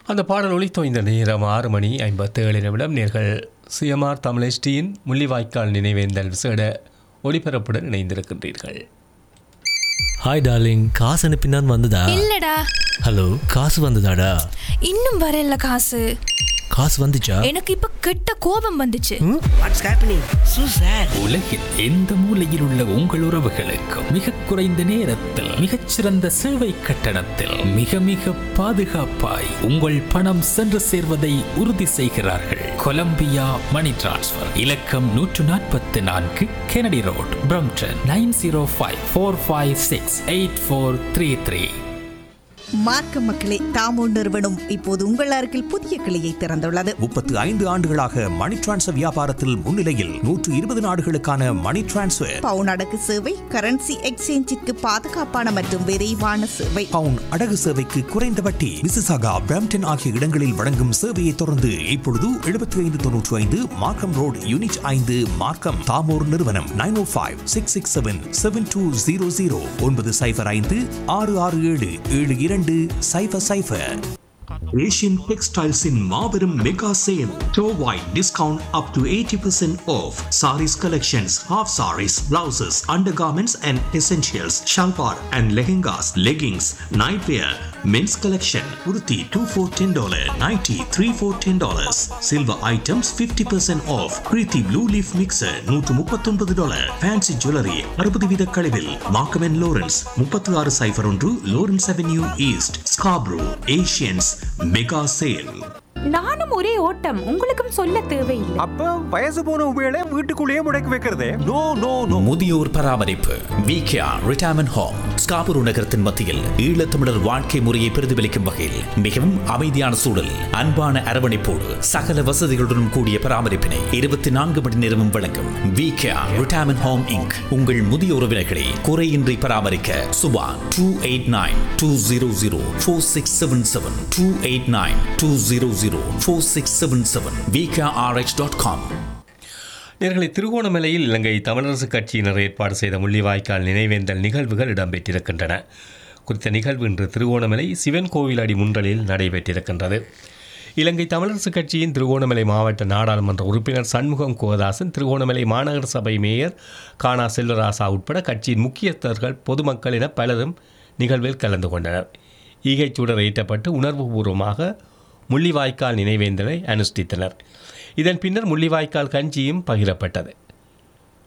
அந்த பாடல் ஒலித்தோய்ந்த நேரம் 6:57 நேர்கள் சிஎம்ஆர் தமிழ் முள்ளிவாய்க்கால் நினைவேந்தல் விசேட ஒளிபரப்புடன் இணைந்திருக்கின்றீர்கள். ஹாய் டார்லிங், காசு அனுப்பினான் வந்ததா? இல்லடா. ஹலோ, காசு வந்ததாடா? இன்னும் வரல. காசு வந்துச்சா? எனக்கு இப்ப கெட்ட கோபம் வந்துச்சு. What's happening so sad. உலகில் எந்த மூலையில் உள்ள உங்கள் உறவுகளுக்கு மிக குறைந்த நேரத்தில் மிகச்சிறந்த சேவை கட்டணத்தில் மிக மிக பாதுகாப்பாய் உங்கள் பணம் சென்று சேர்வதை உறுதி செய்கிறார்கள். கொலம்பியா மணி டிரான்ஸ்ஃபர் இலக்கம் 144 கெனடி ரோட், பிரம்டன் 9054568433. மார்க்க மக்களே, தாமோ நிறுவனம் இப்போது உங்கள் அருகில் புதிய கிளையை திறந்துள்ளது. 35 ஆண்டுகளாக மணி டிரான்ஸ்ஃபர் வியாபாரத்தில் முன்னிலையில் 120 நாடுகளுக்கான மணி டிரான்ஸ்ஃபர், பவுன் அடகு சேவை, கரன்சி எக்ஸ்சேஞ்சிற்கு பாதுகாப்பான மற்றும் விரைவான சேவை, பவுன் அடகு சேவைக்கு குறைந்த வட்டி. மிசிசாகா, பிரம்டன் ஆகிய இடங்களில் வழங்கும் சேவையை தொடர்ந்து இப்பொழுது 7595 மார்க்கம் ரோடு, யூனிட் 5, மார்க்கம். தாமோர் நிறுவனம் 905-667-7200 905-667-7200. Asian Textiles in Marverum Mega Sale. Store-wide discount up to 80% off. Saris collections, half saris, blouses, undergarments and essentials, shalwar and lehengas, leggings, nightwear, men's collection, kurti 2 for $10, nighty 3 for $10. Silver items 50% off. Preeti Blue Leaf Mixer $139. Fancy jewelry 60 வீத கழிவில். Markham and Lawrence 3601 Lawrence Avenue East, Scarborough. Asians Mega Sale. நானும் ஒரே ஓட்டம், உங்களுக்கும் சொல்ல தேவையில்லை. அப்ப வயசு போன உபயோக வீட்டுக்குள்ளேயே முடக்கி வைக்கிறதே? No no no. முதியோர் பராமரிப்பு விகேஆர் ரிட்டையர்மென்ட் ஹோம் ஸ்காபூர் நகரத்தின் மத்தியில் ஈழத்தமிழர் வாழ்க்கை முறையை பிரதிபலிக்கும் வகையில் மிகவும் அமைதியான சூழல், அன்பான அரவணைப்போடு சகல வசதிகளுடன் கூடிய பராமரிப்பினை 24 மணி நேரமும் வழங்கும் விகேஆர் ரிட்டையர்மென்ட் ஹோம் இன்க். உங்கள் முதிய உறவினர்களை குறையின்றி பராமரிக்க சுபா 289-200-4677 289-200-4677 vkrh.com. நேர்களை, திருகோணமலையில் இலங்கை தமிழரசு கட்சியினர் ஏற்பாடு செய்த முள்ளிவாய்க்கால் நினைவேந்தல் நிகழ்வுகள் இடம்பெற்றிருக்கின்றன. குறித்த நிகழ்வு இன்று திருகோணமலை சிவன் கோவில் அடி முன்றலில் நடைபெற்றிருக்கின்றது. இலங்கை தமிழரசு கட்சியின் திருகோணமலை மாவட்ட நாடாளுமன்ற உறுப்பினர் சண்முகம் கோதாசன், திருகோணமலை மாநகர சபை மேயர் கானா செல்வராசா உட்பட கட்சியின் முக்கியஸ்தர்கள், பொதுமக்கள் என பலரும் நிகழ்வில் கலந்து கொண்டனர். ஈகைச்சுடர் ஏற்றப்பட்டு உணர்வுபூர்வமாக முள்ளிவாய்க்கால் நினைவேந்தலை அனுஷ்டித்தனர். இதன் பின்னர் முள்ளிவாய்க்கால் கஞ்சியும் பகிரப்பட்டது.